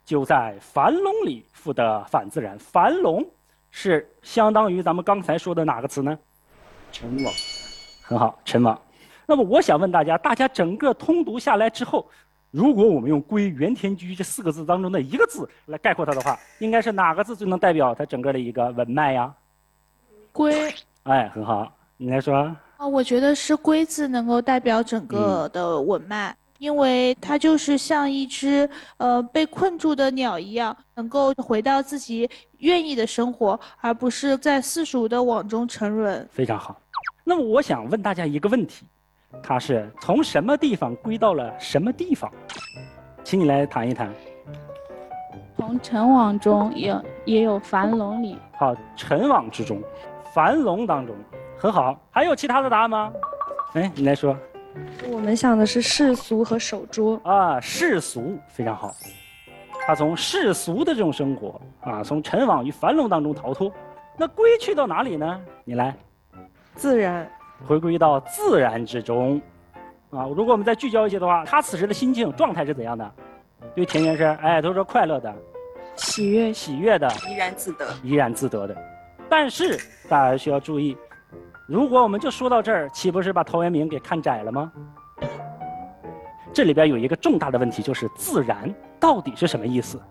就在樊笼里，复得反自然。樊笼是相当于咱们刚才说的哪个词呢？ 陈网。 很好，陈网。那么我想问大家，大家整个通读下来之后，如果我们用“归”“原田居”这4个字当中的一个字来概括它的话，应该是哪个字最能代表它整个的一个文脉呀？ 归。 哎，很好，你来说。 我觉得是“归”字能够代表整个的文脉。因为它就是像一只被困住的鸟一样，能够回到自己愿意的生活，而不是在世俗的网中沉沦。 非常好。那么我想问大家一个问题，它是从什么地方归到了什么地方？请你来谈一谈。 从陈网中也有樊笼里。 好，陈网之中，樊笼当中，很好。还有其他的答案吗？哎，你来说。 我们想的是世俗和守拙啊，世俗非常好。他从世俗的这种生活啊，从陈网与樊笼当中逃脱，那归去到哪里呢？你来。 自然， 回归到自然之中，啊，如果我们再聚焦一些的话，他此时的心境状态是怎样的？对田园是，哎，都说快乐的，喜悦的， 怡然自得， 怡然自得的。但是大家需要注意，如果我们就说到这儿，岂不是把陶渊明给看窄了吗？这里边有一个重大的问题，就是自然到底是什么意思？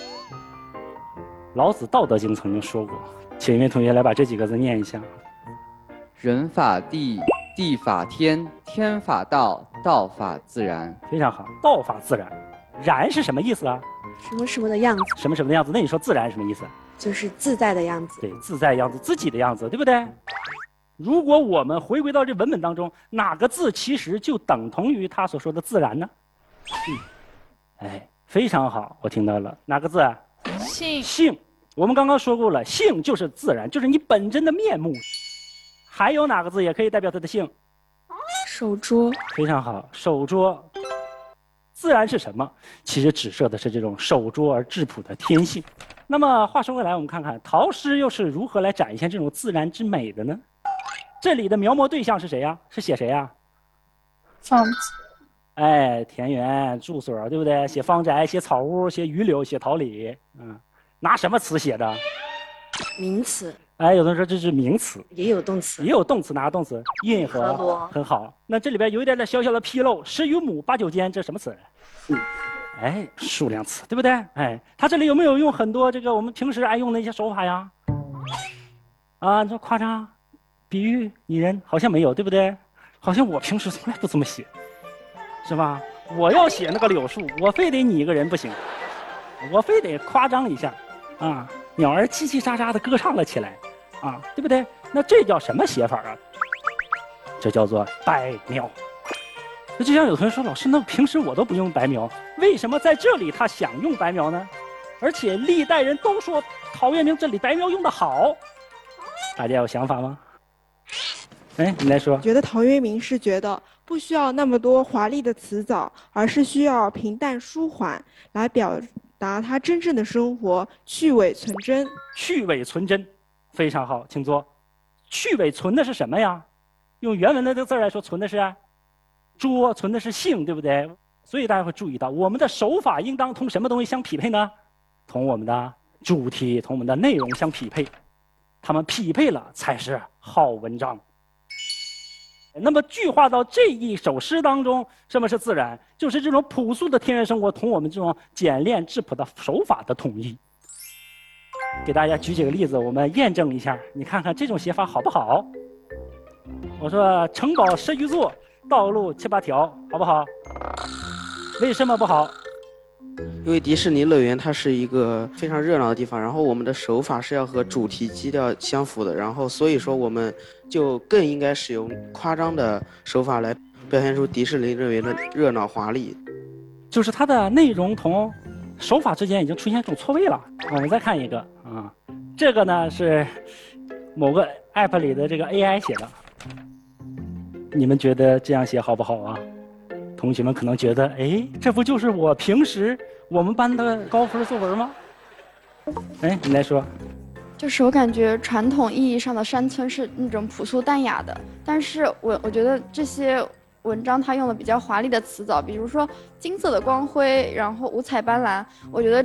老子《道德经》曾经说过，请一位同学来把这几个字念一下。 人法地，地法天，天法道，道法自然。 非常好，道法自然。然是什么意思啊？ 什么什么的样子。 什么什么的样子？那你说自然什么意思？ 就是自在的样子。 对，自在样子，自己的样子，对不对？如果我们回归到这文本当中，哪个字其实就等同于他所说的自然呢？哎，非常好，我听到了，哪个字啊？ 性。 性，我们刚刚说过了，性就是自然，就是你本真的面目。还有哪个字也可以代表它的性？ 守拙。 非常好，守拙。自然是什么？其实指涉的是这种守拙而质朴的天性。那么话说回来，我们看看陶诗又是如何来展现这种自然之美的呢？这里的描摹对象是谁呀？是写谁呀？ 房子。 哎，田园住所，对不对？写方宅，写草屋，写榆柳，写桃李，拿什么词写的？ 名词。 哎，有的人说这是名词， 也有动词， 也有动词，哪个动词？运河，很好。那这里边有一点点小小的纰漏，10余亩8九间，这什么词？哎，数量词，对不对？哎，他这里有没有用很多这个我们平时爱用的一些手法呀？啊，你说夸张、比喻、拟人，好像没有，对不对？好像我平时从来不这么写，是吧？我要写那个柳树，我非得拟一个人不行，我非得夸张一下，啊。鸟儿叽叽喳喳地歌唱了起来，啊，对不对？那这叫什么写法啊？这叫做白描。那就像有同学说，老师，那平时我都不用白描，为什么在这里他想用白描呢？而且历代人都说陶渊明这里白描用得好，大家有想法吗？哎，你来说。 觉得陶渊明是觉得不需要那么多华丽的词藻，而是需要平淡舒缓来表达他真正的生活，去伪存真。 去伪存真，非常好，请坐。去伪存的是什么呀？用原文的这个字来说，存的是拙，存的是性，对不对？所以大家会注意到，我们的手法应当同什么东西相匹配呢？同我们的主题、同我们的内容相匹配，它们匹配了才是好文章。那么具化到这一首诗当中，什么是自然？就是这种朴素的天然生活同我们这种简练质朴的手法的统一。给大家举几个例子，我们验证一下，你看看这种写法好不好？我说城堡10余座，道路7、8条，好不好？为什么不好？ 因为迪士尼乐园它是一个非常热闹的地方，然后我们的手法是要和主题基调相符的，然后所以说我们就更应该使用夸张的手法来表现出迪士尼乐园的热闹华丽。 就是它的内容同手法之间已经出现一种错位了。我们再看一个啊，这个呢是某个 app 里的这个 AI 写的，你们觉得这样写好不好啊？同学们可能觉得，哎，这不就是我们班的高分作文吗？哎，你来说。 就是我感觉传统意义上的山村是那种朴素淡雅的，但是我觉得这些文章它用了比较华丽的词藻，比如说金色的光辉，然后五彩斑斓，我觉得